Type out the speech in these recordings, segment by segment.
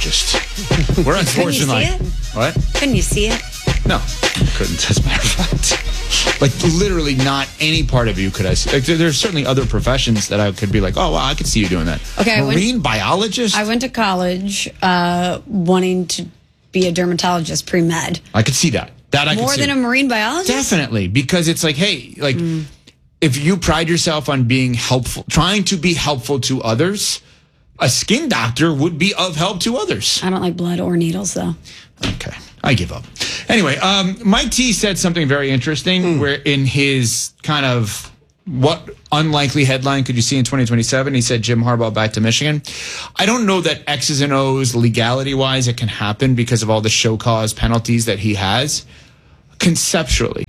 biologist. We're unfortunately. Couldn't you see it? What? Couldn't you see it? No, couldn't, as a matter of fact. Like, literally not any part of you could I see. Like, there's certainly other professions that I could be like, oh, wow, I could see you doing that. Okay, Marine biologist? I went to college wanting to be a dermatologist pre-med. I could see that. That I could see. More than a marine biologist? Definitely, because it's like, hey, like, if you pride yourself on being helpful, trying to be helpful to others, a skin doctor would be of help to others. I don't like blood or needles, though. Okay. I give up. Anyway, Mike T said something very interesting where in his kind of what unlikely headline could you see in 2027, he said Jim Harbaugh back to Michigan. I don't know that X's and O's legality-wise it can happen because of all the show cause penalties that he has. Conceptually.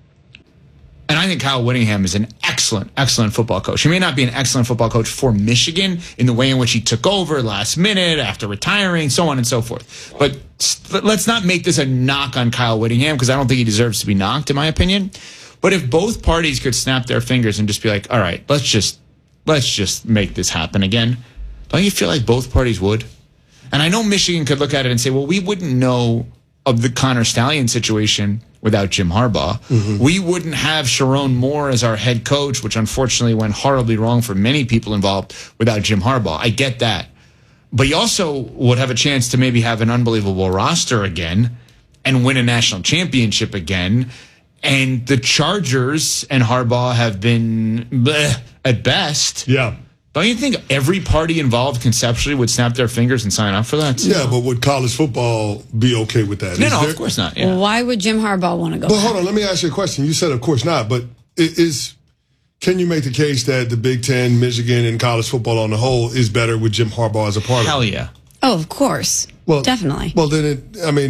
And I think Kyle Whittingham is an excellent, excellent football coach. He may not be an excellent football coach for Michigan in the way in which he took over last minute after retiring, so on and so forth. But let's not make this a knock on Kyle Whittingham because I don't think he deserves to be knocked, in my opinion. But if both parties could snap their fingers and just be like, all right, let's just make this happen again, don't you feel like both parties would? And I know Michigan could look at it and say, well, we wouldn't know of the Connor Stallion situation without Jim Harbaugh. We wouldn't have Sharon Moore as our head coach, which unfortunately went horribly wrong for many people involved without Jim Harbaugh. I get that. But you also would have a chance to maybe have an unbelievable roster again and win a national championship again. And the Chargers and Harbaugh have been bleh, at best. Yeah. Don't you think every party involved conceptually would snap their fingers and sign up for that? Yeah, but would college football be okay with that? No, of course not. Yeah. Why would Jim Harbaugh want to go But back? hold on, let me ask you a question. You said, of course not, but can you make the case that the Big Ten, Michigan, and college football on the whole is better with Jim Harbaugh as a part of it? Hell yeah. Oh, of course. Well, definitely. Well, then,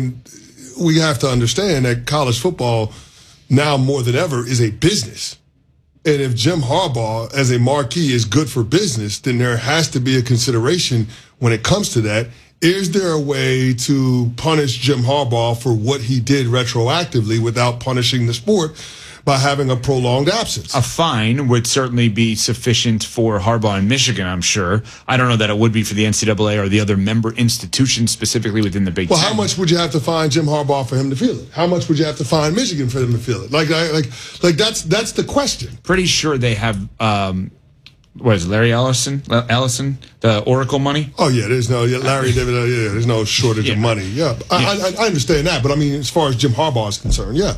we have to understand that college football now more than ever is a business. And if Jim Harbaugh, as a marquee, is good for business, then there has to be a consideration when it comes to that. Is there a way to punish Jim Harbaugh for what he did retroactively without punishing the sport by having a prolonged absence? A fine would certainly be sufficient for Harbaugh in Michigan, I'm sure. I don't know that it would be for the NCAA or the other member institutions specifically within the Big Ten. Well, how much would you have to fine Jim Harbaugh for him to feel it? How much would you have to fine Michigan for him to feel it? Like that's the question. Pretty sure they have, what is it, Larry Ellison, the Oracle money? Oh, yeah, Larry David, there's no shortage of money. Yeah, I understand that. But, I mean, as far as Jim Harbaugh is concerned, yeah.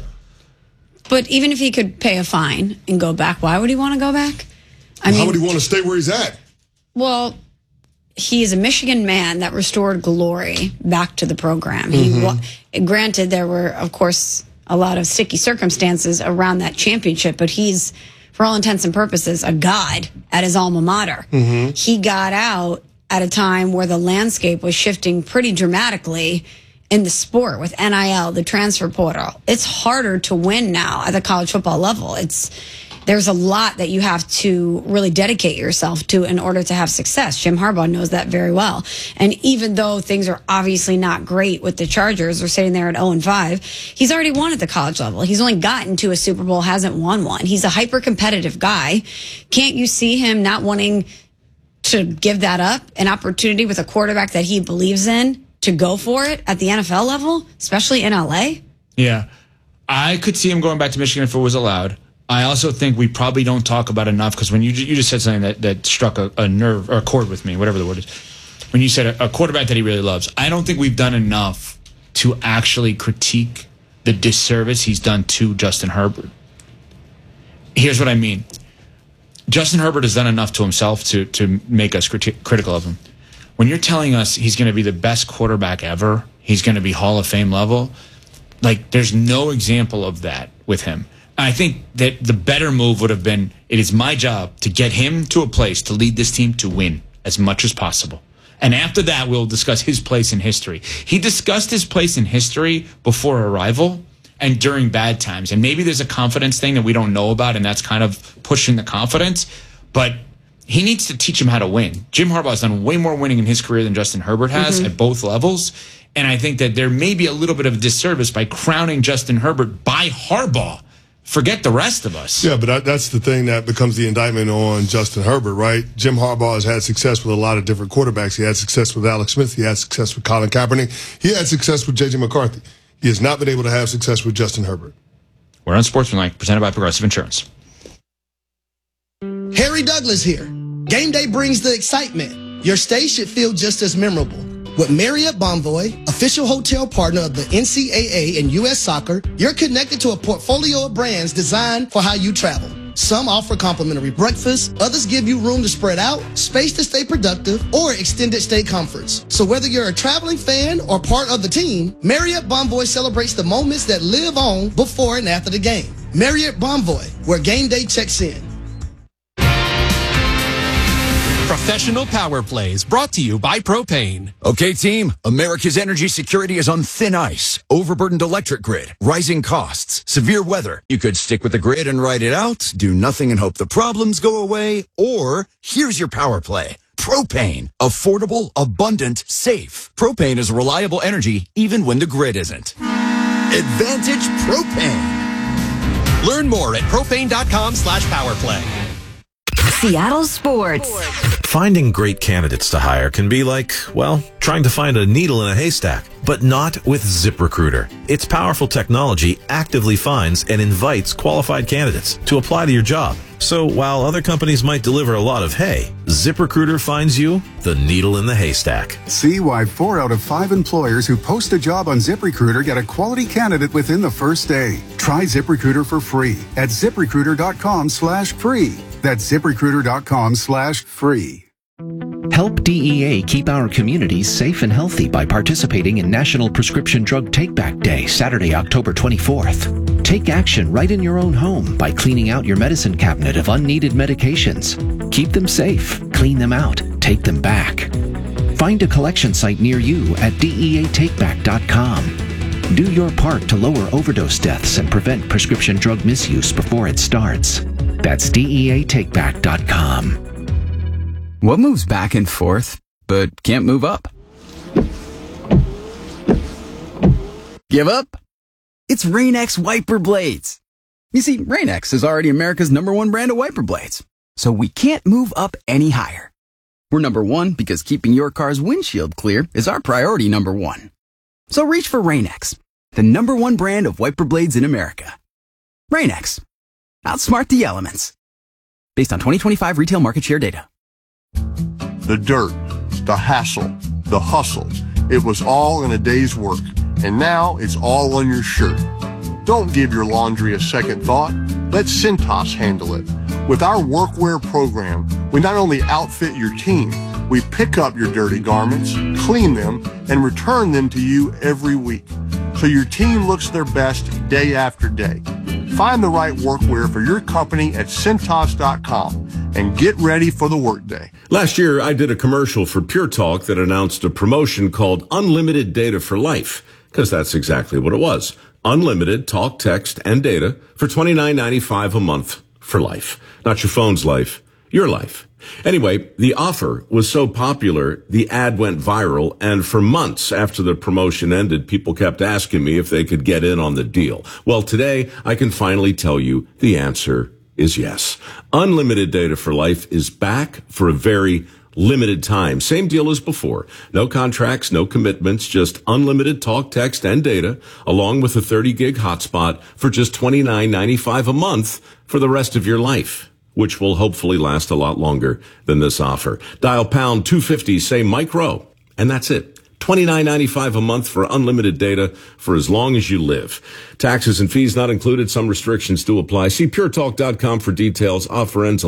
But even if he could pay a fine and go back, why would he want to go back? How would he want to stay where he's at? Well, he is a Michigan man that restored glory back to the program. Granted, there were, of course, a lot of sticky circumstances around that championship, but he's, for all intents and purposes, a god at his alma mater. He got out at a time where the landscape was shifting pretty dramatically in the sport with NIL, the transfer portal. It's harder to win now at the college football level. There's a lot that you have to really dedicate yourself to in order to have success. Jim Harbaugh knows that very well. And even though things are obviously not great with the Chargers, they're sitting there at 0-5, he's already won at the college level. He's only gotten to a Super Bowl, hasn't won one. He's a hyper-competitive guy. Can't you see him not wanting to give that up, an opportunity with a quarterback that he believes in, to go for it at the NFL level, especially in LA? Yeah. I could see him going back to Michigan if it was allowed. I also think we probably don't talk about enough because when you just said something that struck a nerve or a chord with me, whatever the word is, when you said a quarterback that he really loves, I don't think we've done enough to actually critique the disservice he's done to Justin Herbert. Here's what I mean. Justin Herbert has done enough to himself to make us critical of him. When you're telling us he's going to be the best quarterback ever, he's going to be Hall of Fame level, like there's no example of that with him. I think that the better move would have been, it is my job to get him to a place to lead this team to win as much as possible. And after that, we'll discuss his place in history. He discussed his place in history before arrival and during bad times. And maybe there's a confidence thing that we don't know about, and that's kind of pushing the confidence. But he needs to teach him how to win. Jim Harbaugh has done way more winning in his career than Justin Herbert has at both levels. And I think that there may be a little bit of a disservice by crowning Justin Herbert by Harbaugh forget the rest of us. Yeah, but that's the thing that becomes the indictment on Justin Herbert, right? Jim Harbaugh has had success with a lot of different quarterbacks. He had success with Alex Smith. He had success with Colin Kaepernick. He had success with J.J. McCarthy. He has not been able to have success with Justin Herbert. We're on Sportsmanlike, presented by Progressive Insurance. Harry Douglas here. Game day brings the excitement. Your stay should feel just as memorable. With Marriott Bonvoy, official hotel partner of the NCAA and U.S. Soccer, you're connected to a portfolio of brands designed for how you travel. Some offer complimentary breakfast, others give you room to spread out, space to stay productive, or extended stay comforts. So whether you're a traveling fan or part of the team, Marriott Bonvoy celebrates the moments that live on before and after the game. Marriott Bonvoy, where game day checks in. Professional Power Plays brought to you by Propane. Okay, team, America's energy security is on thin ice. Overburdened electric grid, rising costs, severe weather. You could stick with the grid and ride it out, do nothing and hope the problems go away, or here's your power play. Propane. Affordable, abundant, safe. Propane is reliable energy even when the grid isn't. Advantage Propane. Learn more at propane.com/powerplay. Seattle Sports. Finding great candidates to hire can be like, well, trying to find a needle in a haystack, but not with ZipRecruiter. Its powerful technology actively finds and invites qualified candidates to apply to your job. So while other companies might deliver a lot of hay, ZipRecruiter finds you the needle in the haystack. See why 4 out of 5 employers who post a job on ZipRecruiter get a quality candidate within the first day. Try ZipRecruiter for free at ZipRecruiter.com/free. That's ZipRecruiter.com/free. Help DEA keep our communities safe and healthy by participating in National Prescription Drug Take-Back Day, Saturday, October 24th. Take action right in your own home by cleaning out your medicine cabinet of unneeded medications. Keep them safe, clean them out, take them back. Find a collection site near you at DEATakeback.com. Do your part to lower overdose deaths and prevent prescription drug misuse before it starts. That's DEATakeback.com. What moves back and forth, but can't move up? Give up? It's Rain-X wiper blades. You see, Rain-X is already America's #1 brand of wiper blades, so we can't move up any higher. We're #1 because keeping your car's windshield clear is our priority #1. So reach for Rain-X, the #1 brand of wiper blades in America. Rain-X. Outsmart the elements. Based on 2025 retail market share data. The dirt, the hassle, the hustle. It was all in a day's work, and now it's all on your shirt. Don't give your laundry a second thought. Let Cintas handle it. With our workwear program, we not only outfit your team, we pick up your dirty garments, clean them, and return them to you every week, so your team looks their best day after day. Find the right workwear for your company at Cintas.com and get ready for the workday. Last year, I did a commercial for Pure Talk that announced a promotion called Unlimited Data for Life, because that's exactly what it was. Unlimited talk, text, and data for $29.95 a month for life. Not your phone's life, your life. Anyway, the offer was so popular, the ad went viral, and for months after the promotion ended, people kept asking me if they could get in on the deal. Well, today, I can finally tell you the answer is yes. Unlimited Data for Life is back for a very limited time. Same deal as before. No contracts, no commitments, just unlimited talk, text, and data, along with a 30-gig hotspot for just $29.95 a month for the rest of your life, which will hopefully last a lot longer than this offer. Dial pound 250, say Mike Rowe, and that's it. $29.95 a month for unlimited data for as long as you live. Taxes and fees not included. Some restrictions do apply. See puretalk.com for details. Offer ends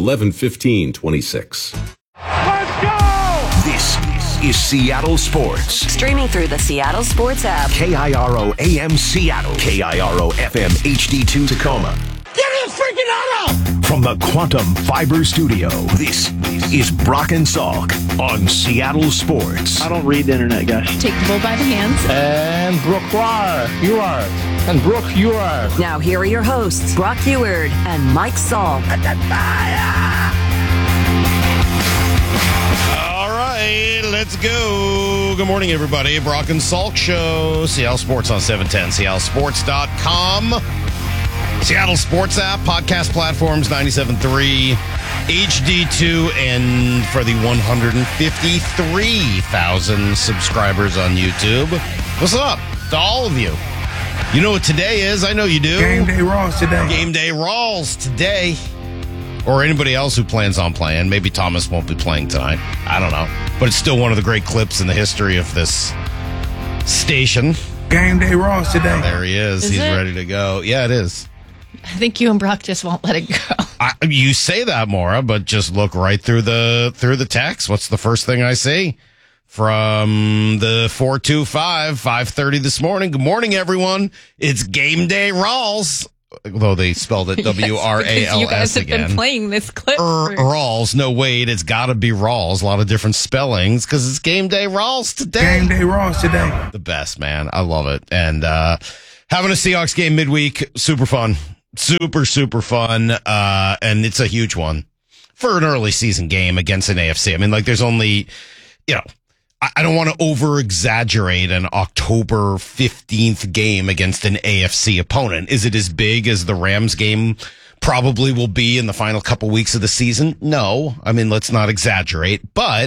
11/15/26. Let's go! This is Seattle Sports. Streaming through the Seattle Sports app. KIRO AM Seattle. KIRO FM HD2 Tacoma. Get his freaking auto! From the Quantum Fiber Studio, this is Brock and Salk on Seattle Sports. I don't read the internet, guys. Take the bull by the hands. And Brooke, you are. And Brooke, you are. Now here are your hosts, Brock Eward and Mike Salk. All right, let's go. Good morning, everybody. Brock and Salk Show. Seattle Sports on 710, seattlesports.com. Seattle Sports app, podcast platforms, 97.3, HD2, and for the 153,000 subscribers on YouTube. What's up to all of you? You know what today is? I know you do. Game Day Rawls today. Game Day Rawls today. Or anybody else who plans on playing. Maybe Thomas won't be playing tonight. I don't know. But it's still one of the great clips in the history of this station. Game Day Rawls today. There he is. He's ready to go. Yeah, it is. I think you and Brock just won't let it go. You say that, Maura, but just look right through the text. What's the first thing I see? From the 425, 5:30 this morning. Good morning, everyone. It's Game Day Rawls. Although they spelled it W-R-A-L-S you guys have again. been playing this clip. Rawls. No, wait, it's got to be Rawls. A lot of different spellings because it's Game Day Rawls today. Game Day Rawls today. The best, man. I love it. And having a Seahawks game midweek, super fun. Super, super fun. And it's a huge one for an early season game against an AFC. I mean, like, there's only, I don't want to over-exaggerate an October 15th game against an AFC opponent. Is it as big as the Rams game probably will be in the final couple weeks of the season? No. I mean, let's not exaggerate. But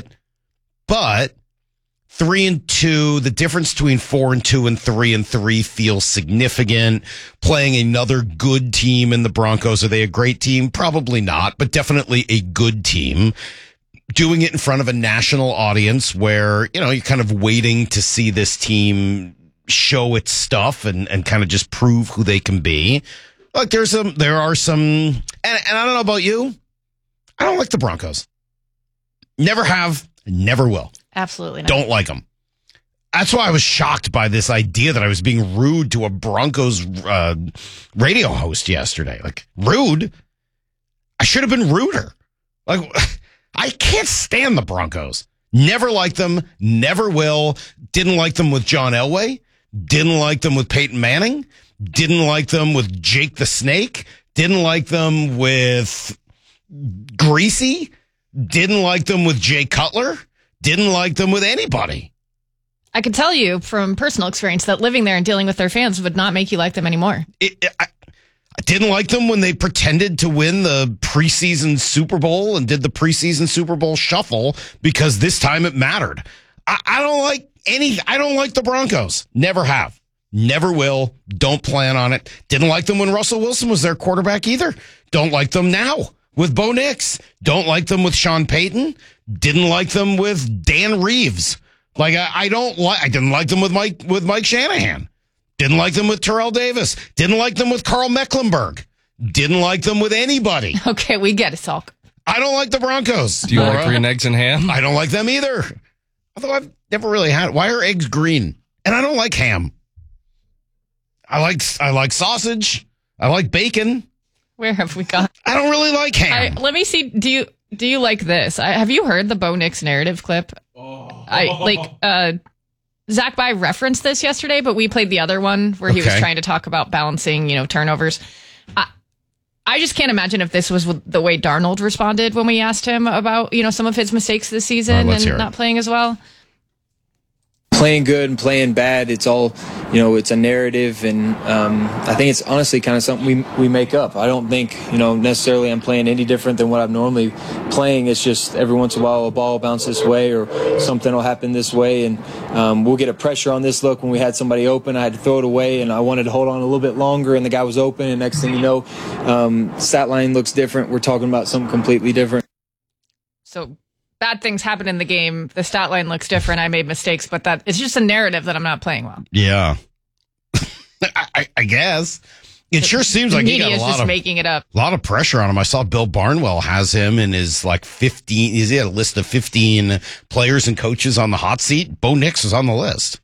3-2, the difference between 4-2 and 3-3 feels significant. Playing another good team in the Broncos. Are they a great team? Probably not, but definitely a good team. Doing it in front of a national audience where, you're kind of waiting to see this team show its stuff and kind of just prove who they can be. Look, there are some, and I don't know about you. I don't like the Broncos. Never have, never will. Absolutely not. Don't like them. That's why I was shocked by this idea that I was being rude to a Broncos radio host yesterday. Like, rude? I should have been ruder. Like, I can't stand the Broncos. Never liked them. Never will. Didn't like them with John Elway. Didn't like them with Peyton Manning. Didn't like them with Jake the Snake. Didn't like them with Greasy. Didn't like them with Jay Cutler. Didn't like them with anybody. I can tell you from personal experience that living there and dealing with their fans would not make you like them anymore. I didn't like them when they pretended to win the preseason Super Bowl and did the preseason Super Bowl shuffle because this time it mattered. I don't like the Broncos. Never have. Never will. Don't plan on it. Didn't like them when Russell Wilson was their quarterback either. Don't like them now with Bo Nix. Don't like them with Sean Payton. Didn't like them with Dan Reeves. Like, I didn't like them with Mike Shanahan. Didn't like them with Terrell Davis. Didn't like them with Carl Mecklenburg. Didn't like them with anybody. Okay, we get it, Salk. I don't like the Broncos. Do you like green eggs and ham? I don't like them either. Although I've never really had. Why are eggs green? And I don't like ham. I like sausage. I like bacon. Where have we gone? I don't really like ham. Let me see. Do you like this? Have you heard the Bo Nix narrative clip? Zach By referenced this yesterday, but we played the other one where he was trying to talk about balancing, turnovers. I just can't imagine if this was the way Darnold responded when we asked him about, some of his mistakes this season and not playing as well. Playing good and playing bad, it's all, it's a narrative, and I think it's honestly kind of something we make up. I don't think, necessarily I'm playing any different than what I'm normally playing. It's just every once in a while a ball will bounce this way or something will happen this way, and we'll get a pressure on this look when we had somebody open. I had to throw it away, and I wanted to hold on a little bit longer, and the guy was open, and next thing you know, stat line looks different. We're talking about something completely different. So bad things happen in the game. The stat line looks different. I made mistakes, but it's just a narrative that I'm not playing well. Yeah. I guess. It sure seems like he got a lot of making it up. A lot of pressure on him. I saw Bill Barnwell has him in his 15. He had a list of 15 players and coaches on the hot seat. Bo Nix was on the list.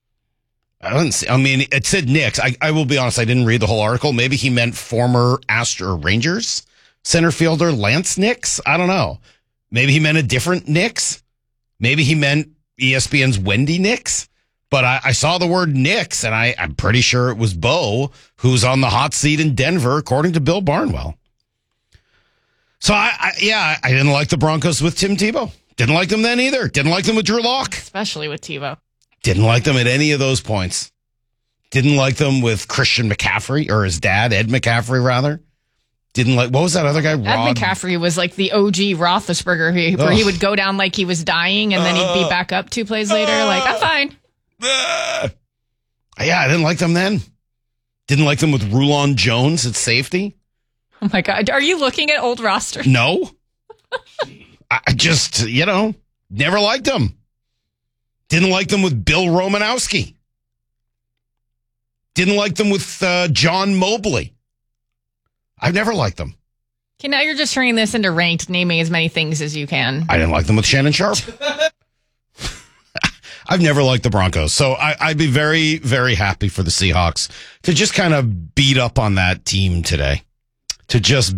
It said Nix. I will be honest. I didn't read the whole article. Maybe he meant former Rangers center fielder Lance Nix. I don't know. Maybe he meant a different Nix. Maybe he meant ESPN's Wendy Nix. But I saw the word Nix, and I'm pretty sure it was Bo, who's on the hot seat in Denver, according to Bill Barnwell. So, I didn't like the Broncos with Tim Tebow. Didn't like them then either. Didn't like them with Drew Lock. Especially with Tebow. Didn't like them at any of those points. Didn't like them with Christian McCaffrey, or his dad, Ed McCaffrey, rather. Didn't like, what was that other guy? Ed McCaffrey was like the OG Roethlisberger, where he would go down like he was dying and then he'd be back up 2 plays later. Like, I'm fine. Yeah, I didn't like them then. Didn't like them with Rulon Jones at safety. Oh my God. Are you looking at old roster? No. I just, never liked them. Didn't like them with Bill Romanowski. Didn't like them with John Mobley. I've never liked them. Okay, now you're just turning this into ranked, naming as many things as you can. I didn't like them with Shannon Sharp. I've never liked the Broncos. So I'd be very, very happy for the Seahawks to just kind of beat up on that team today. Yes,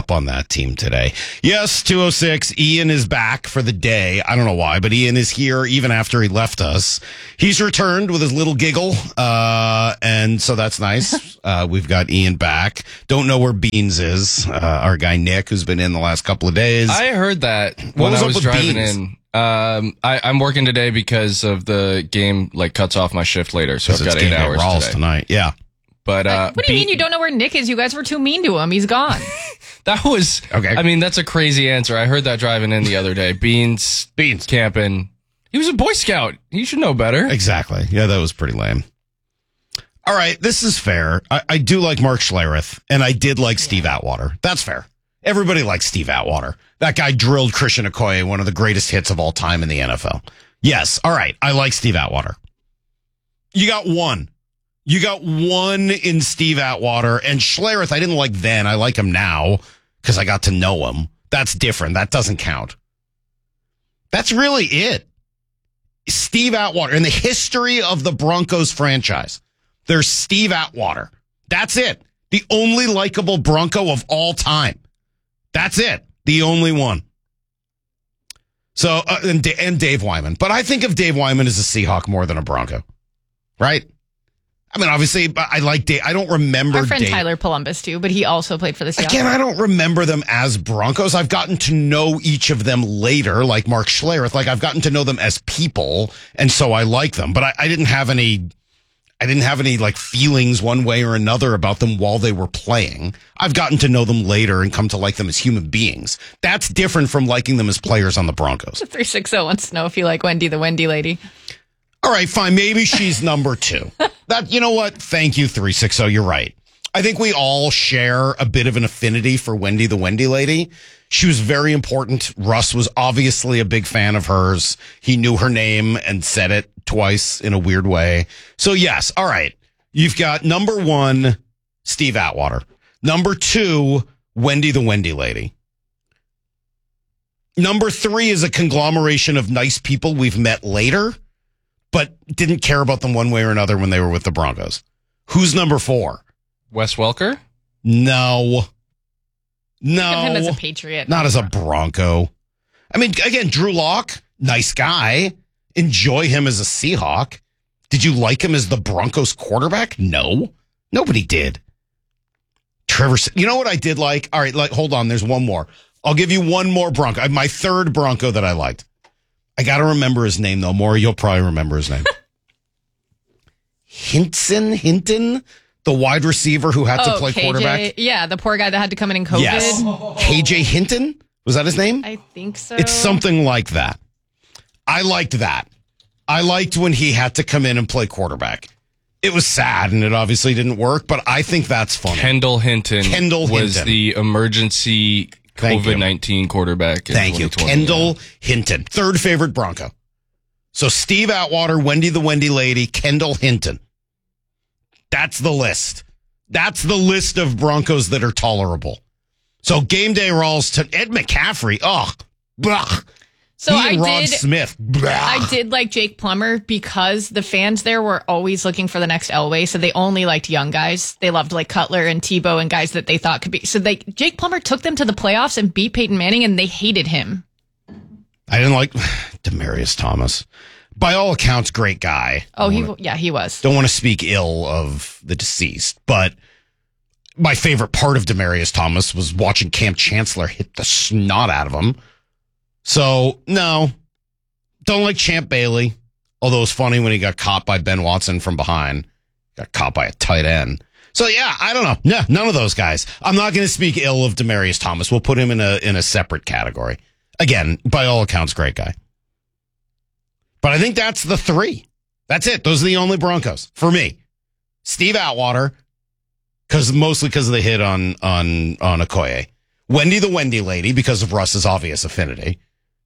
206, Ian is back for the day. I don't know why, but Ian is here even after he left us. He's returned with his little giggle, and so that's nice. We've got Ian back. Don't know where Beans is, our guy Nick, who's been in the last couple of days. I heard that when I was driving Beans? In. I'm working today because of the game cuts off my shift later, so I've got 8 hours today. Tonight. Yeah. But what do you mean you don't know where Nick is? You guys were too mean to him. He's gone. That was okay. I mean, that's a crazy answer. I heard that driving in the other day. Beans camping. He was a Boy Scout. He should know better. Exactly. Yeah, that was pretty lame. All right, this is fair. I do like Mark Schlereth, and I did like Steve Atwater. That's fair. Everybody likes Steve Atwater. That guy drilled Christian Okoye, one of the greatest hits of all time in the NFL. Yes, all right, I like Steve Atwater. You got one. You got one in Steve Atwater, and Schlereth, I didn't like then. I like him now because I got to know him. That's different. That doesn't count. That's really it. Steve Atwater. In the history of the Broncos franchise, there's Steve Atwater. That's it. The only likable Bronco of all time. That's it. The only one. So, and Dave Wyman. But I think of Dave Wyman as a Seahawk more than a Bronco. Right? I mean, obviously, I like Dave. I don't remember our friend Dave. Tyler Columbus, too, but he also played for the Seahawks. Again, I don't remember them as Broncos. I've gotten to know each of them later, like Mark Schlereth. I've gotten to know them as people, and so I like them. But I didn't have any feelings one way or another about them while they were playing. I've gotten to know them later and come to like them as human beings. That's different from liking them as players on the Broncos. 360 wants to know if you like Wendy the Wendy lady. All right, fine. Maybe she's number 2. You know what? Thank you, 360. You're right. I think we all share a bit of an affinity for Wendy the Wendy lady. She was very important. Russ was obviously a big fan of hers. He knew her name and said it twice in a weird way. So yes, all right. You've got number 1, Steve Atwater. Number 2, Wendy the Wendy lady. Number 3 is a conglomeration of nice people we've met later, but didn't care about them one way or another when they were with the Broncos. Who's number 4? Wes Welker? No. Think of him as a Patriot. Not as a Bronco. I mean, again, Drew Lock, nice guy. Enjoy him as a Seahawk. Did you like him as the Broncos quarterback? No. Nobody did. Trevor, you know what I did like? All right, hold on. There's one more. I'll give you one more Bronco. My third Bronco that I liked. I got to remember his name, though. Maury, you'll probably remember his name. Hinton, the wide receiver who had to play KJ, quarterback. Yeah, the poor guy that had to come in COVID. Yes. KJ Hinton? Was that his name? I think so. It's something like that. I liked that. I liked when he had to come in and play quarterback. It was sad, and it obviously didn't work, but I think that's funny. Kendall Hinton was the emergency COVID-19 quarterback. Thank you. Kendall Hinton. Third favorite Bronco. So Steve Atwater, Wendy the Wendy lady, Kendall Hinton. That's the list. That's the list of Broncos that are tolerable. So game day rolls to Ed McCaffrey. Oh, blah. So Rod Smith. Blah. I did like Jake Plummer because the fans there were always looking for the next Elway, so they only liked young guys. They loved like Cutler and Tebow and guys that they thought could be. So Jake Plummer took them to the playoffs and beat Peyton Manning, and they hated him. I didn't like Demaryius Thomas. By all accounts, great guy. Oh, he was. Don't want to speak ill of the deceased, but my favorite part of Demaryius Thomas was watching Cam Chancellor hit the snot out of him. So, no, don't like Champ Bailey, although it was funny when he got caught by Ben Watson from behind. got caught by a tight end. So, yeah, I don't know. No, none of those guys. I'm not going to speak ill of Demaryius Thomas. We'll put him in a separate category. Again, by all accounts, great guy. But I think that's the three. That's it. Those are the only Broncos for me. Steve Atwater, mostly because of the hit on Okoye. Wendy the Wendy lady, because of Russ's obvious affinity.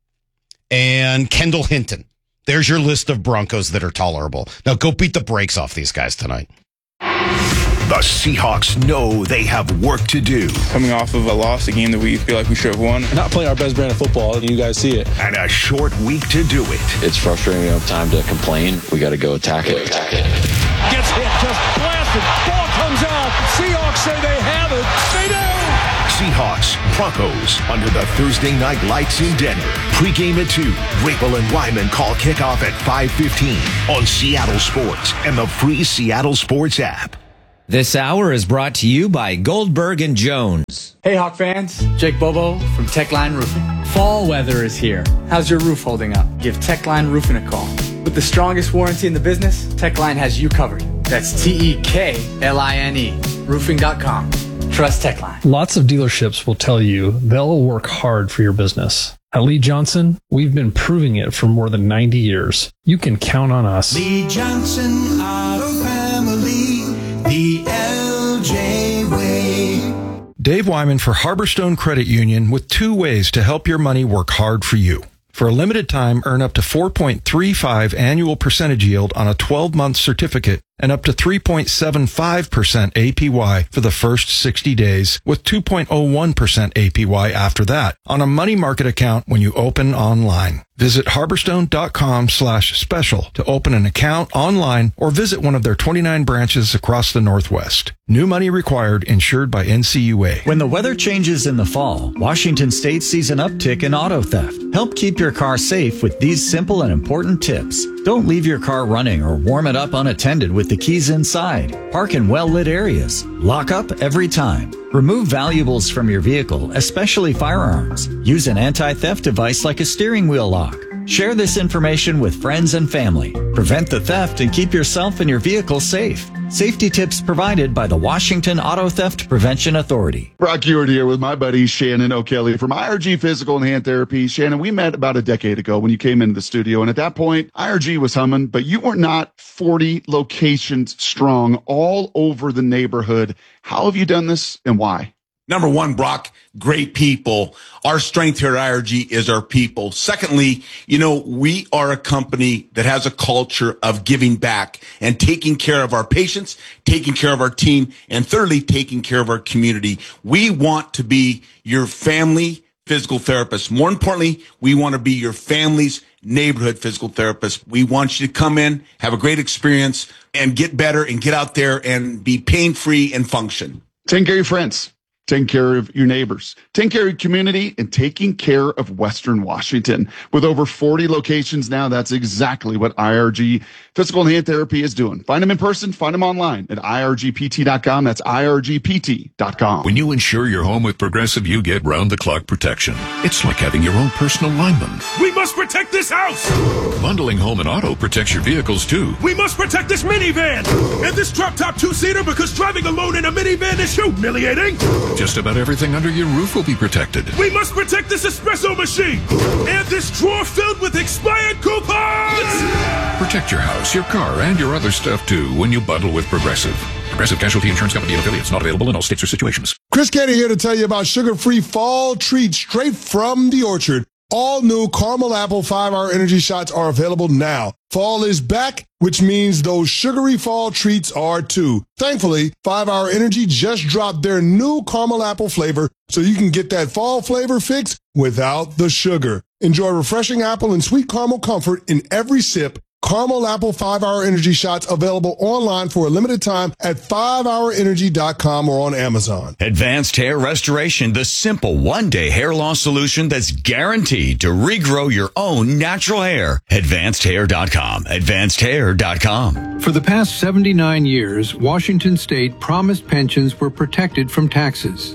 And Kendall Hinton. There's your list of Broncos that are tolerable. Now go beat the brakes off these guys tonight. The Seahawks know they have work to do. Coming off of a loss, a game that we feel like we should have won. Not playing our best brand of football, and you guys see it. And a short week to do it. It's frustrating. We don't have time to complain. We got to go attack it. Gets hit, just blasted. Ball comes out. Seahawks say they have it. They do. Seahawks, Broncos, under the Thursday night lights in Denver. Pre-game at 2. Rapel and Wyman call kickoff at 5:15 on Seattle Sports and the free Seattle Sports app. This hour is brought to you by Goldberg & Jones. Hey, Hawk fans. Jake Bobo from Techline Roofing. Fall weather is here. How's your roof holding up? Give Techline Roofing a call. With the strongest warranty in the business, Techline has you covered. That's TEKLINE. Roofing.com. Trust Techline. Lots of dealerships will tell you they'll work hard for your business. At Lee Johnson, we've been proving it for more than 90 years. You can count on us. Lee Johnson, our family, the LJ way. Dave Wyman for Harborstone Credit Union with 2 ways to help your money work hard for you. For a limited time, earn up to 4.35 annual percentage yield on a 12-month certificate and up to 3.75% APY for the first 60 days with 2.01% APY after that on a money market account when you open online. Visit harborstone.com/special to open an account online or visit one of their 29 branches across the Northwest. New money required, insured by NCUA. When the weather changes in the fall, Washington State sees an uptick in auto theft. Help keep your car safe with these simple and important tips. Don't leave your car running or warm it up unattended with the keys inside. Park in well-lit areas. Lock up every time. Remove valuables from your vehicle, especially firearms. Use an anti-theft device like a steering wheel lock. Share this information with friends and family. Prevent the theft and keep yourself and your vehicle safe. Safety tips provided by the Washington Auto Theft Prevention Authority. Brock Ewart here with my buddy Shannon O'Kelly from IRG Physical and Hand Therapy. Shannon, we met about a decade ago when you came into the studio, and at that point, IRG was humming, but you were not 40 locations strong all over the neighborhood. How have you done this and why? Number one, Brock, great people. Our strength here at IRG is our people. Secondly, we are a company that has a culture of giving back and taking care of our patients, taking care of our team, and thirdly, taking care of our community. We want to be your family physical therapist. More importantly, we want to be your family's neighborhood physical therapist. We want you to come in, have a great experience, and get better and get out there and be pain-free and function. Take care of your friends. Taking care of your neighbors, taking care of your community, and taking care of Western Washington. With over 40 locations now, that's exactly what IRG Physical and Hand Therapy is doing. Find them in person, find them online at irgpt.com. That's irgpt.com. When you insure your home with Progressive, you get round-the-clock protection. It's like having your own personal lineman. We must protect this house. Bundling home and auto protects your vehicles, too. We must protect this minivan and this drop-top 2-seater because driving alone in a minivan is humiliating. Just about everything under your roof will be protected. We must protect this espresso machine and this drawer filled with expired coupons. Protect your house, your car, and your other stuff, too, when you bundle with Progressive. Progressive Casualty Insurance Company and affiliates. Not available in all states or situations. Chris Canty here to tell you about sugar-free fall treats straight from the orchard. All new caramel apple 5-hour energy shots are available now. Fall is back, which means those sugary fall treats are too. Thankfully, 5-hour energy just dropped their new caramel apple flavor so you can get that fall flavor fix without the sugar. Enjoy refreshing apple and sweet caramel comfort in every sip. Caramel Apple 5-hour energy shots available online for a limited time at 5hourenergy.com or on Amazon. Advanced Hair Restoration, the simple one-day hair loss solution that's guaranteed to regrow your own natural hair. AdvancedHair.com. AdvancedHair.com. For the past 79 years, Washington State promised pensions were protected from taxes.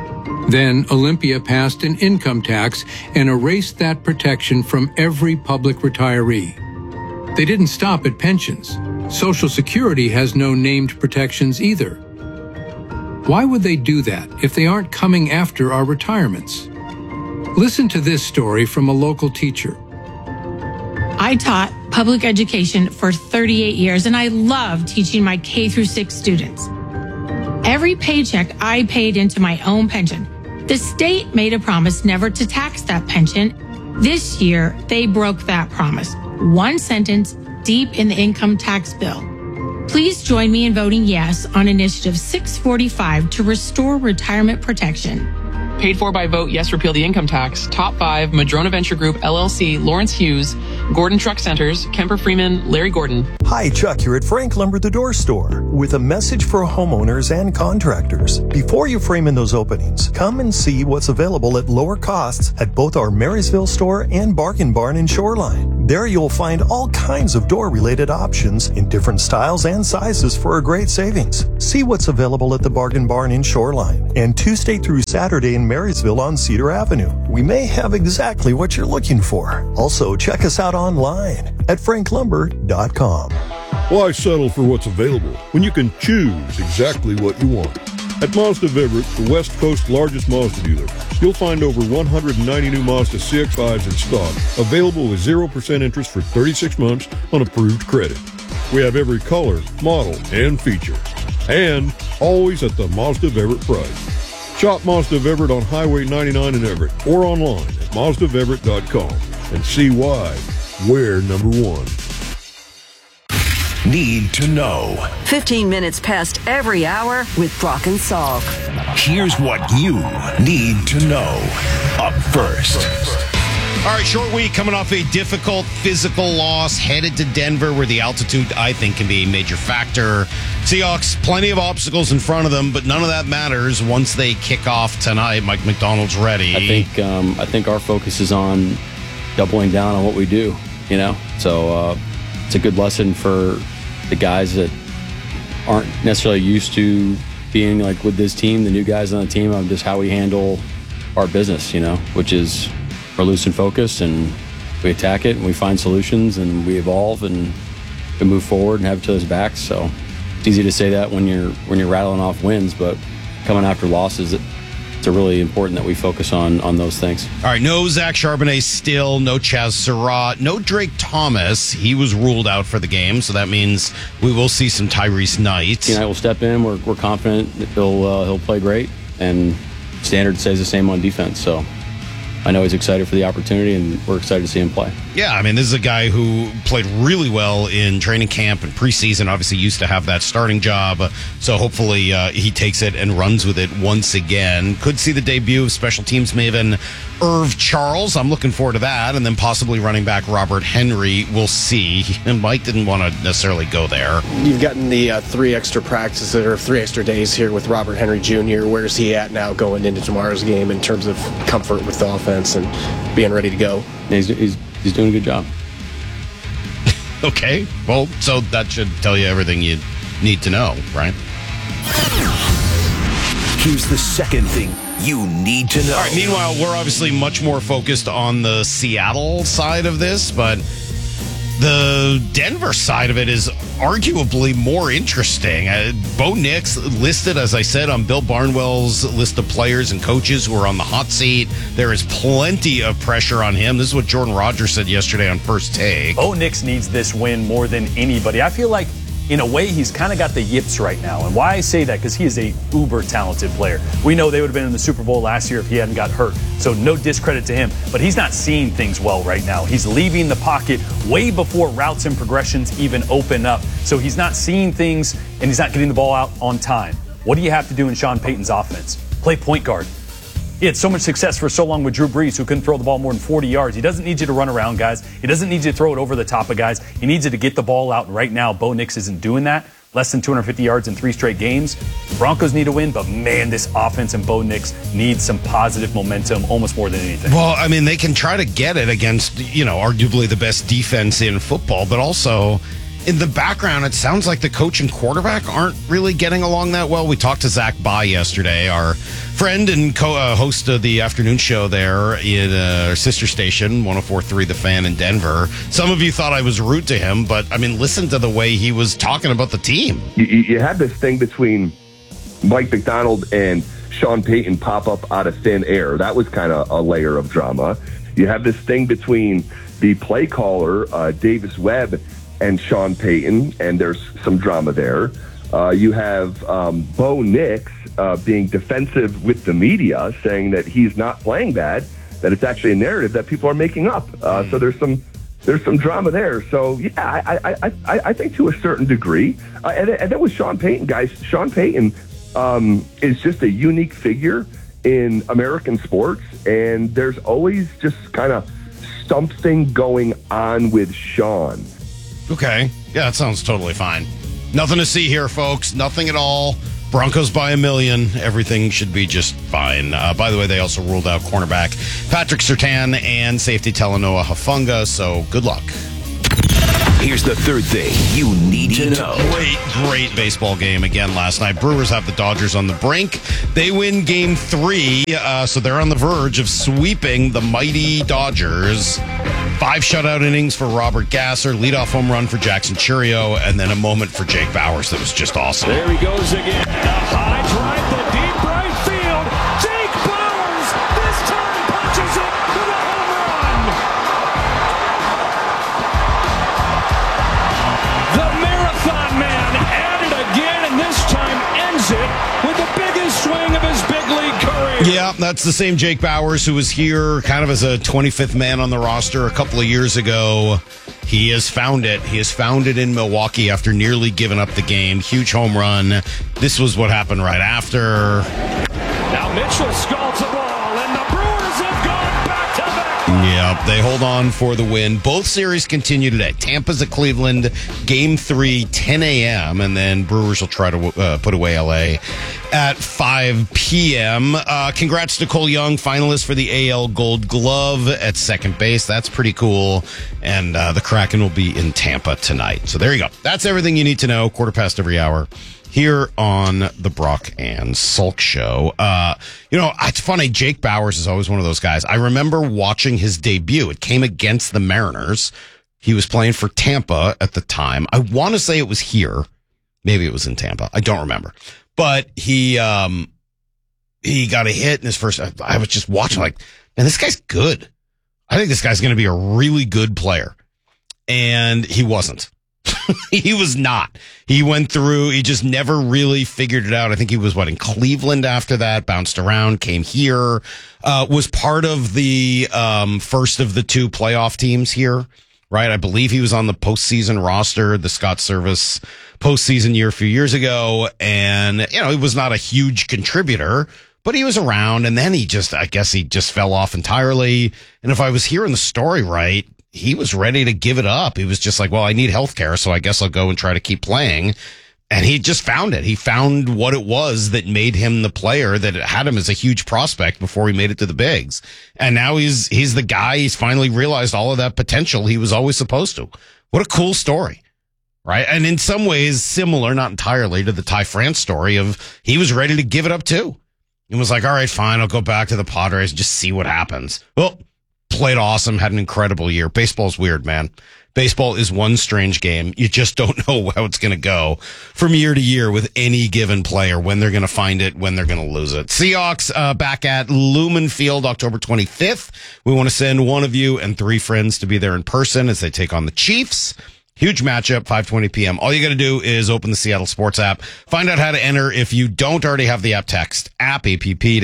Then Olympia passed an income tax and erased that protection from every public retiree. They didn't stop at pensions. Social Security has no named protections either. Why would they do that if they aren't coming after our retirements? Listen to this story from a local teacher. I taught public education for 38 years, and I love teaching my K through 6 students. Every paycheck I paid into my own pension. The state made a promise never to tax that pension. This year, they broke that promise. One sentence deep in the income tax bill. Please join me in voting yes on Initiative 645 to restore retirement protection. Paid for by vote yes, repeal the income tax. Top 5, Madrona Venture Group, LLC, Lawrence Hughes, Gordon Truck Centers, Kemper Freeman, Larry Gordon. Hi, Chuck here at Frank Lumber The Door Store with a message for homeowners and contractors. Before you frame in those openings, come and see what's available at lower costs at both our Marysville store and Bargain Barn in Shoreline. There you'll find all kinds of door-related options in different styles and sizes for a great savings. See what's available at the Bargain Barn in Shoreline and Tuesday through Saturday in Marysville on Cedar Avenue. We may have exactly what you're looking for. Also, check us out online at franklumber.com. Why settle for what's available when you can choose exactly what you want? At Mazda of Everett, the West Coast's largest Mazda dealer, you'll find over 190 new Mazda CX-5s in stock, available with 0% interest for 36 months on approved credit. We have every color, model, and feature. And always at the Mazda of Everett price. Shop Mazda of Everett on Highway 99 in Everett or online at MazdaofEverett.com and see why we're number one. Need to know. 15 minutes past every hour with Brock and Salk. Here's what you need to know. Up first. All right, short week coming off a difficult physical loss, headed to Denver where the altitude, I think, can be a major factor. Seahawks, plenty of obstacles in front of them, but none of that matters once they kick off tonight. Mike McDonald's ready. I think our focus is on doubling down on what we do, you know? So it's a good lesson for the guys that aren't necessarily used to being like with this team, the new guys on the team, on just how we handle our business, you know, which is we're loose and focused and we attack it and we find solutions and we evolve and we move forward and have each other's backs. So it's easy to say that when you're rattling off wins, but coming after losses, it's really important that we focus on those things. All right, no Zach Charbonnet still, no Chaz Surratt, no Drake Thomas. He was ruled out for the game, so that means we will see some Tyrese Knight. He and I will step in. We're confident that he'll play great, and standard stays the same on defense. So I know he's excited for the opportunity, and we're excited to see him play. Yeah, I mean, this is a guy who played really well in training camp and preseason, obviously used to have that starting job, so hopefully he takes it and runs with it once again. Could see the debut of special teams maven Irv Charles. I'm looking forward to that, and then possibly running back Robert Henry. We'll see. And Mike didn't want to necessarily go there. You've gotten the 3 extra practices or 3 extra days here with Robert Henry Jr. Where's he at now going into tomorrow's game in terms of comfort with the offense and being ready to go? He's doing a good job. Okay. Well, so that should tell you everything you need to know, right? Here's the second thing you need to know. All right, meanwhile, we're obviously much more focused on the Seattle side of this, but the Denver side of it is arguably more interesting. Bo Nix listed, as I said, on Bill Barnwell's list of players and coaches who are on the hot seat. There is plenty of pressure on him. This is what Jordan Rogers said yesterday on First Take. Bo Nix needs this win more than anybody. I feel like, in a way, he's kind of got the yips right now. And why I say that, because he is a uber talented player. We know they would have been in the Super Bowl last year if he hadn't got hurt. So no discredit to him. But he's not seeing things well right now. He's leaving the pocket way before routes and progressions even open up. So he's not seeing things, and he's not getting the ball out on time. What do you have to do in Sean Payton's offense? Play point guard. He had so much success for so long with Drew Brees, who couldn't throw the ball more than 40 yards. He doesn't need you to run around, guys. He doesn't need you to throw it over the top of guys. He needs you to get the ball out. And right now, Bo Nix isn't doing that. Less than 250 yards in 3 straight games. Broncos need a win, but man, this offense and Bo Nix needs some positive momentum almost more than anything. Well, I mean, they can try to get it against, arguably the best defense in football, but also in the background, it sounds like the coach and quarterback aren't really getting along that well. We talked to Zach Bye yesterday, our friend and host of the afternoon show there in our sister station, 104.3 The Fan in Denver. Some of you thought I was rude to him, but, I mean, listen to the way he was talking about the team. You had this thing between Mike Macdonald and Sean Payton pop up out of thin air. That was kind of a layer of drama. You have this thing between the play caller, Davis Webb, and Sean Payton, and there's some drama there. You have Bo Nix being defensive with the media, saying that he's not playing bad, that it's actually a narrative that people are making up. So there's some drama there. So, yeah, I think to a certain degree. And then with Sean Payton, guys, Sean Payton is just a unique figure in American sports, and there's always just kind of something going on with Sean. Okay. Yeah, that sounds totally fine. Nothing to see here, folks. Nothing at all. Broncos by 1 million. Everything should be just fine. By the way, they also ruled out cornerback Patrick Surtain and safety Talanoa Hufanga, so good luck. Here's the third thing you need to know. Great baseball game again last night. Brewers have the Dodgers on the brink. They win Game 3, so they're on the verge of sweeping the mighty Dodgers. 5 shutout innings for Robert Gasser, leadoff home run for Jackson Churio, and then a moment for Jake Bauers that was just awesome. There he goes again. A high drive to deep right field. Jake Bauers this time punches it for the home run. The Marathon Man at it again, and this time ends it with the biggest swing of his big league career. Yeah, that's the same Jake Bauers who was here kind of as a 25th man on the roster a couple of years ago. He has found it. He has found it in Milwaukee after nearly giving up the game. Huge home run. This was what happened right after. Now Mitchell scalds the ball, and the Brewers have gone back-to-back. Yep, they hold on for the win. Both series continue today. Tampa's at Cleveland, Game 3, 10 a.m., and then Brewers will try to put away L.A. at 5 p.m. Congrats to Cole Young, finalist for the AL Gold Glove at second base. That's pretty cool. And the Kraken will be in Tampa tonight. So there you go. That's everything you need to know. 1/4 every hour here on the Brock and Salk Show. It's funny. Jake Bauers is always one of those guys. I remember watching his debut. It came against the Mariners. He was playing for Tampa at the time. I want to say it was here. Maybe it was in Tampa. I don't remember. But he got a hit in his first. I was just watching like, man, this guy's good. I think this guy's going to be a really good player. And he wasn't. He was not. He went through, he just never really figured it out. I think he was, in Cleveland after that, bounced around, came here, was part of the first of the 2 playoff teams here, right? I believe he was on the postseason roster, the Scott Service postseason year a few years ago. And, he was not a huge contributor, but he was around. And then I guess he just fell off entirely. And if I was hearing the story right, he was ready to give it up. He was just like, well, I need health care, so I guess I'll go and try to keep playing. And he just found it. He found what it was that made him the player that had him as a huge prospect before he made it to the bigs. And now he's the guy. He's finally realized all of that potential he was always supposed to. What a cool story, right? And in some ways similar, not entirely, to the Ty France story of he was ready to give it up too. And was like, all right, fine, I'll go back to the Padres and just see what happens. Well, played awesome, had an incredible year. Baseball's weird, man. Baseball is one strange game. You just don't know how it's going to go from year to year with any given player, when they're going to find it, when they're going to lose it. Seahawks back at Lumen Field October 25th. We want to send one of you and 3 friends to be there in person as they take on the Chiefs. Huge matchup, 5:20 p.m. All you got to do is open the Seattle Sports app. Find out how to enter. If you don't already have the app, text APP to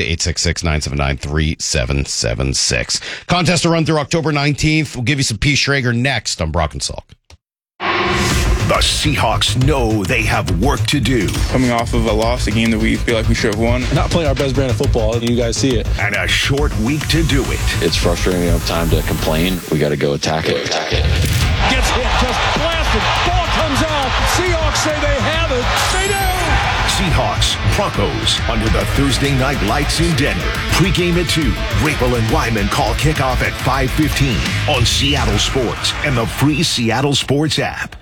866-979-3776. Contest to run through October 19th. We'll give you some P. Schrager next on Brock and Salk. The Seahawks know they have work to do. Coming off of a loss, a game that we feel like we should have won. Not playing our best brand of football. You guys see it. And a short week to do it. It's frustrating. We don't have time to complain. We got to go attack it. Gets hit, just blasted. Ball comes out. Seahawks say they have it. They do. Seahawks, Broncos, under the Thursday night lights in Denver. Pre-game at 2. Rapel and Wyman call kickoff at 5:15 on Seattle Sports and the free Seattle Sports app.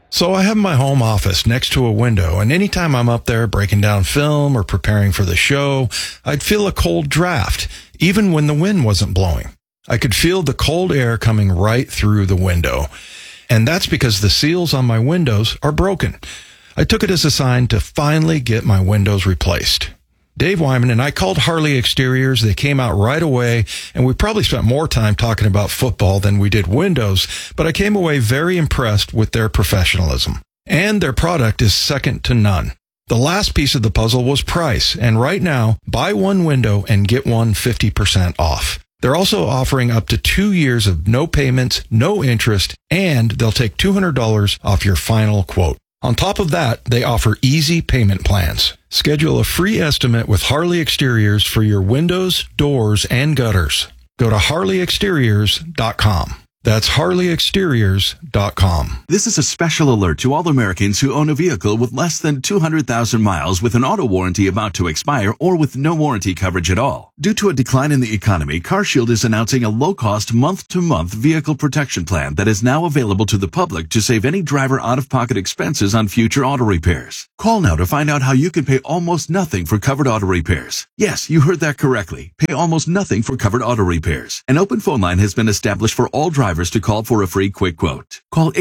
So I have my home office next to a window, and anytime I'm up there breaking down film or preparing for the show, I'd feel a cold draft, even when the wind wasn't blowing. I could feel the cold air coming right through the window. And that's because the seals on my windows are broken. I took it as a sign to finally get my windows replaced. Dave Wyman and I called Harley Exteriors. They came out right away, and we probably spent more time talking about football than we did windows, but I came away very impressed with their professionalism. And their product is second to none. The last piece of the puzzle was price, and right now, buy one window and get one 50% off. They're also offering up to 2 years of no payments, no interest, and they'll take $200 off your final quote. On top of that, they offer easy payment plans. Schedule a free estimate with Harley Exteriors for your windows, doors, and gutters. Go to HarleyExteriors.com. That's HarleyExteriors.com. This is a special alert to all Americans who own a vehicle with less than 200,000 miles with an auto warranty about to expire or with no warranty coverage at all. Due to a decline in the economy, CarShield is announcing a low-cost month-to-month vehicle protection plan that is now available to the public to save any driver out-of-pocket expenses on future auto repairs. Call now to find out how you can pay almost nothing for covered auto repairs. Yes, you heard that correctly. Pay almost nothing for covered auto repairs. An open phone line has been established for all drivers to call for a free quick quote. Call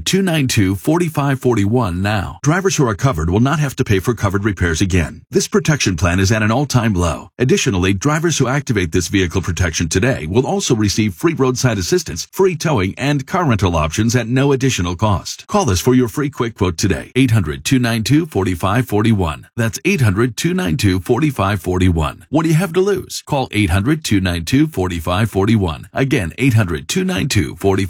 800-292-4541 now. Drivers who are covered will not have to pay for covered repairs again. This protection plan is at an all-time low. Additionally, drivers who activate this vehicle protection today will also receive free roadside assistance, free towing, and car rental options at no additional cost. Call us for your free quick quote today. 800-292-4541. That's 800-292-4541. What do you have to lose? Call 800-292-4541. Again, 800-292-4541.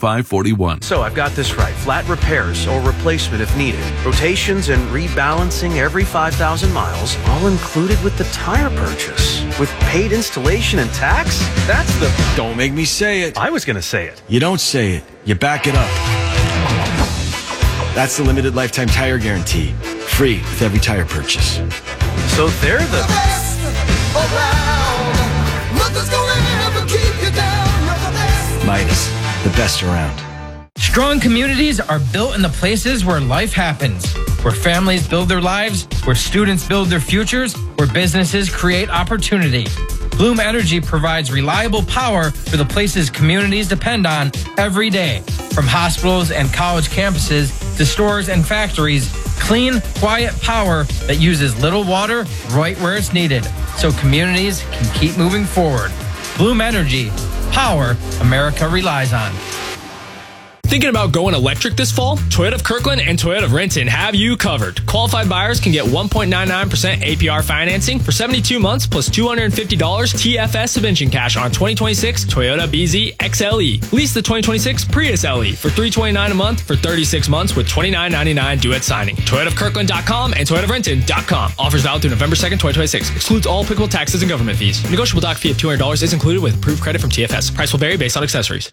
So I've got this right. Flat repairs or replacement if needed. Rotations and rebalancing every 5,000 miles, all included with the tire purchase. With paid installation and tax? That's the... Don't make me say it. I was going to say it. You don't say it. You back it up. That's the limited lifetime tire guarantee. Free with every tire purchase. So they're the best around. Nothing's gonna ever keep you down. You're the best. Midas. The best around. Strong communities are built in the places where life happens, where families build their lives, where students build their futures, where businesses create opportunity. Bloom Energy provides reliable power for the places communities depend on every day. From hospitals and college campuses to stores and factories, clean, quiet power that uses little water right where it's needed, so communities can keep moving forward. Bloom Energy. Power America relies on. Thinking about going electric this fall? Toyota of Kirkland and Toyota of Renton have you covered. Qualified buyers can get 1.99% APR financing for 72 months plus $250 TFS subvention cash on 2026 Toyota BZ XLE. Lease the 2026 Prius LE for $329 a month for 36 months with $29.99 due at signing. ToyotaofKirkland.com and ToyotaofRenton.com. Offers valid through November 2nd, 2026. Excludes all applicable taxes and government fees. Negotiable doc fee of $200 is included with approved credit from TFS. Price will vary based on accessories.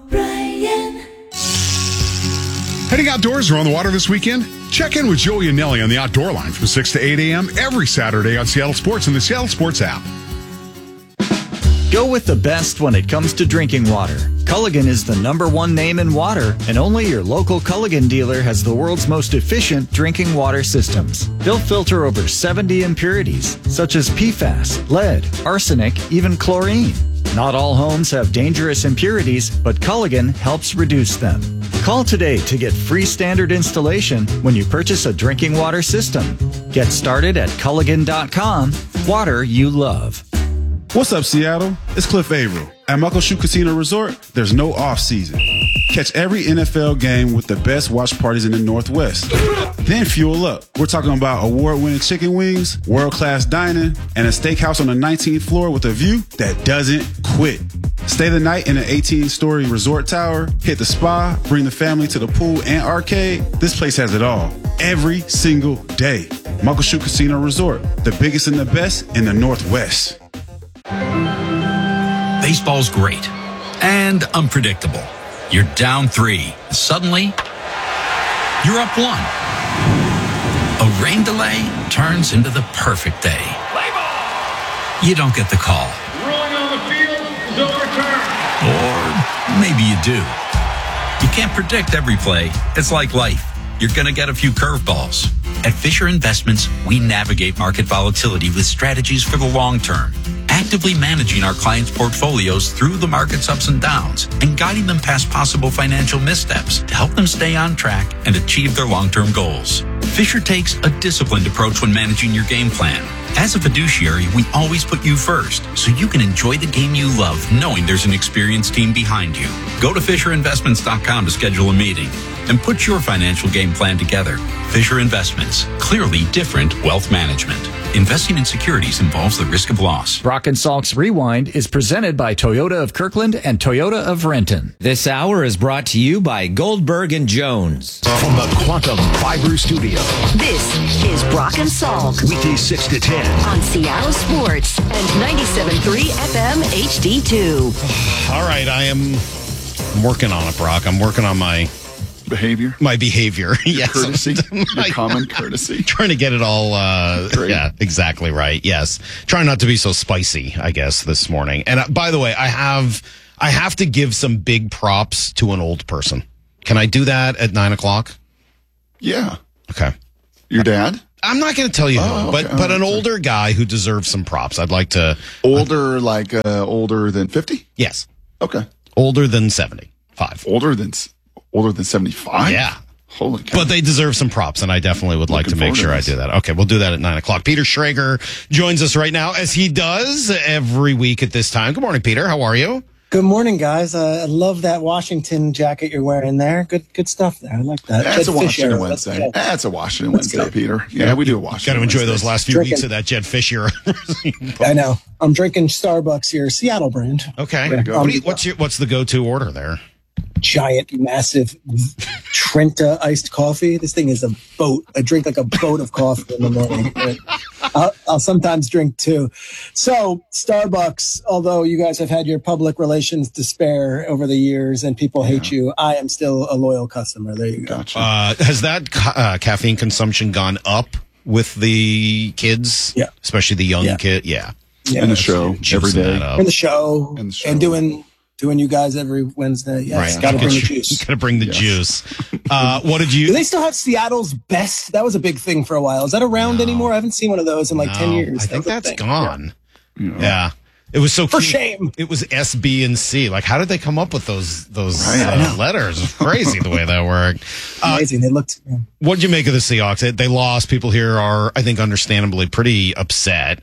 Heading outdoors or on the water this weekend? Check in with Joey and Nelly on the Outdoor Line from 6 to 8 a.m. every Saturday on Seattle Sports and the Seattle Sports app. Go with the best when it comes to drinking water. Culligan is the #1 name in water, and only your local Culligan dealer has the world's most efficient drinking water systems. They'll filter over 70 impurities, such as PFAS, lead, arsenic, even chlorine. Not all homes have dangerous impurities, but Culligan helps reduce them. Call today to get free standard installation when you purchase a drinking water system. Get started at Culligan.com. Water you love. What's up, Seattle? It's Cliff Averill. At Muckleshoot Casino Resort, there's no off-season. Catch every NFL game with the best watch parties in the Northwest. Then fuel up. We're talking about award-winning chicken wings, world-class dining, and a steakhouse on the 19th floor with a view that doesn't quit. Stay the night in an 18-story resort tower, hit the spa, bring the family to the pool and arcade. This place has it all. Every single day. Muckleshoot Casino Resort, the biggest and the best in the Northwest. Baseball's great and unpredictable. You're down 3. Suddenly, you're up 1. A rain delay turns into the perfect day. You don't get the call. Rolling on the field is overturned. Or maybe you do. You can't predict every play. It's like life. you're going to get a few curveballs. At Fisher Investments, we navigate market volatility with strategies for the long term, actively managing our clients' portfolios through the market's ups and downs and guiding them past possible financial missteps to help them stay on track and achieve their long-term goals. Fisher takes a disciplined approach when managing your game plan. As a fiduciary, we always put you first, so you can enjoy the game you love, knowing there's an experienced team behind you. Go to FisherInvestments.com to schedule a meeting and put your financial game plan together. Fisher Investments, clearly different wealth management. Investing in securities involves the risk of loss. Brock and Salk's Rewind is presented by Toyota of Kirkland and Toyota of Renton. This hour is brought to you by Goldberg and Jones. From the Quantum Fiber Studio. This is Brock and Salk. Weekdays 6 to 10. On Seattle Sports and 97.3 FM HD2. All right, I'm working on it, Brock. I'm working on my behavior. Yes. Courtesy. Your common courtesy. Trying to get it all, yeah, exactly right. Yes. Trying not to be so spicy, I guess, this morning. And by the way, I have to give some big props to an old person. Can I do that at 9:00? Yeah. Okay. Your dad? I'm not going to tell you who, but an older guy who deserves some props. I'd like to. Older, older than 50? Yes. Okay. Older than 75. Older than 75? Yeah. Holy cow. But they deserve some props, and I definitely would like to make sure I do that. Okay, we'll do that at 9:00. Peter Schrager joins us right now, as he does every week at this time. Good morning, Peter. How are you? Good morning, guys. I love that Washington jacket you're wearing there. Good stuff there. I like that. That's a Washington Wednesday. That's a Washington Wednesday, Peter. Yeah, we do a Washington. Got to enjoy those last few weeks of that Jed Fisher. I know. I'm drinking Starbucks here, Seattle brand. Okay. What's the go-to order there? Giant, massive Trenta iced coffee. This thing is a boat. I drink like a boat of coffee in the morning. I'll sometimes drink two. So Starbucks, although you guys have had your public relations despair over the years and people hate you, I am still a loyal customer. There you go. Gotcha. Has that caffeine consumption gone up with the kids? Yeah. Especially the young kid? Yeah. In the show every day. In the show. And doing you guys every Wednesday. Yes. Right. Got to bring the juice. Got to bring the juice. What did you... Do they still have Seattle's Best? That was a big thing for a while. Is that around anymore? I haven't seen one of those in 10 years. I think that's gone. Yeah. It was so for cute. Shame. It was S, B, and C. Like, how did they come up with those letters? It's crazy the way that worked. Amazing. They looked... What did you make of the Seahawks? They lost. People here are, I think, understandably pretty upset.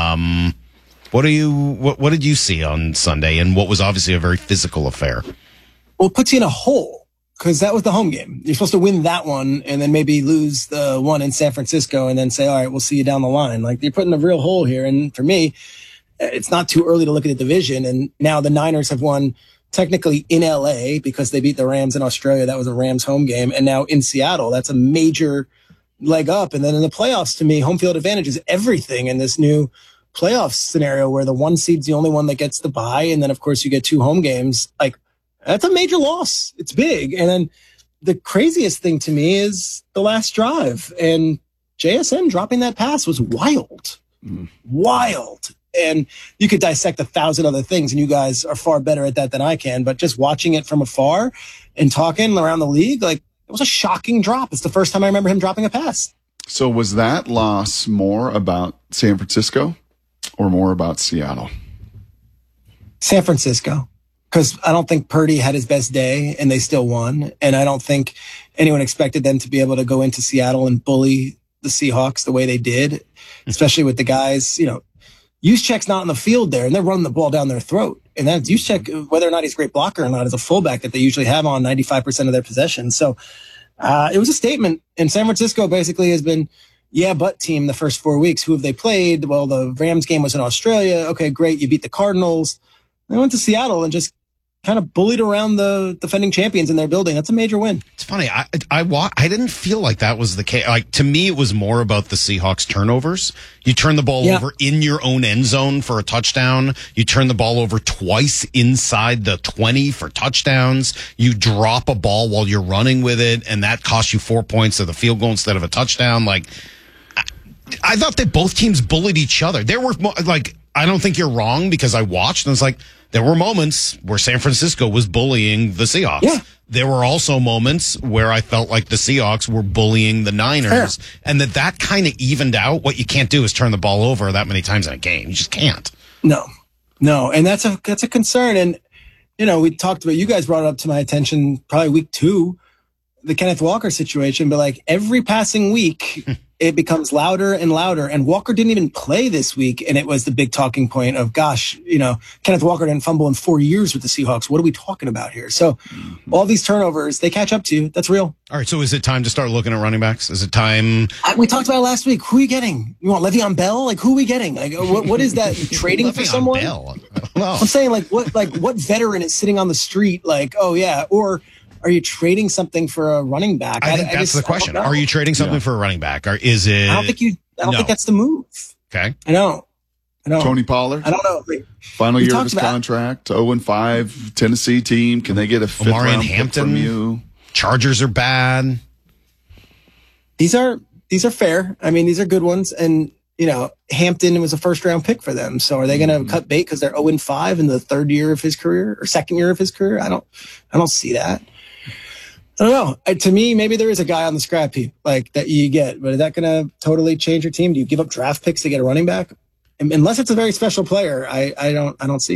What did you see on Sunday, and what was obviously a very physical affair? Well, it puts you in a hole because that was the home game. You're supposed to win that one and then maybe lose the one in San Francisco and then say, all right, we'll see you down the line. Like, you're putting a real hole here. And for me, it's not too early to look at the division. And now the Niners have won technically in LA because they beat the Rams in Australia. That was a Rams home game. And now in Seattle, that's a major leg up. And then in the playoffs, to me, home field advantage is everything in this new playoff scenario where the one seed's the only one that gets the bye. And then, of course, you get two home games. Like, that's a major loss. It's big. And then the craziest thing to me is the last drive. And JSN dropping that pass was wild. Wild. And you could dissect 1,000 other things, and you guys are far better at that than I can. But just watching it from afar and talking around the league, like, it was a shocking drop. It's the first time I remember him dropping a pass. So was that loss more about San Francisco or more about Seattle? San Francisco. Because I don't think Purdy had his best day, and they still won. And I don't think anyone expected them to be able to go into Seattle and bully the Seahawks the way they did, especially with the guys, Juszczyk's not on the field there, and they're running the ball down their throat. And that's Juszczyk, whether or not he's a great blocker or not, is a fullback that they usually have on 95% of their possessions. So it was a statement. And San Francisco basically has been, but team the first 4 weeks. Who have they played? Well, the Rams game was in Australia. Okay, great. You beat the Cardinals. They went to Seattle and just kind of bullied around the defending champions in their building. That's a major win. It's funny. I didn't feel like that was the case. Like, to me, it was more about the Seahawks turnovers. You turn the ball over in your own end zone for a touchdown. You turn the ball over twice inside the 20 for touchdowns. You drop a ball while you're running with it, and that costs you 4 points of the field goal instead of a touchdown. Like, I thought that both teams bullied each other. There were, like, I don't think you're wrong because I watched and it's like there were moments where San Francisco was bullying the Seahawks. Yeah. There were also moments where I felt like the Seahawks were bullying the Niners, and that kind of evened out. What you can't do is turn the ball over that many times in a game. You just can't. No, and that's a concern. And we talked about, you guys brought it up to my attention probably week 2, the Kenneth Walker situation. But like every passing week, it becomes louder and louder. And Walker didn't even play this week, and it was the big talking point of, gosh, Kenneth Walker didn't fumble in 4 years with the Seahawks. What are we talking about here? So all these turnovers, they catch up to you. That's real. All right, so is it time to start looking at running backs? Is it time? We talked about it last week. Who are you getting? You want Le'Veon Bell? Like, who are we getting? Like, what is that? Trading for someone? Bell? I don't know. I'm saying, what veteran is sitting on the street? Like, oh yeah, or are you trading something for a running back? I think that's the question. Are you trading something for a running back, or is it? I don't think that's the move. Okay. I know. Tony Pollard. I don't know. Final year of his contract. 0-5 Tennessee team. Can they get a 5th round pick from you? Chargers are bad. These are fair. I mean, these are good ones, and Hampton was a 1st round pick for them. So are they going to cut bait because they're 0-5 in the 3rd year of his career or 2nd year of his career? I don't see that. I don't know. To me, maybe there is a guy on the scrap heap like that you get, but is that going to totally change your team? Do you give up draft picks to get a running back? Unless it's a very special player, I don't see it.